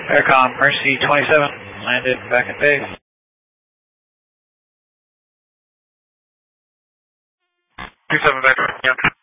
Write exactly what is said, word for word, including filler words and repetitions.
Aircom, Mercy twenty-seven, landed back at base. two seven back, yeah.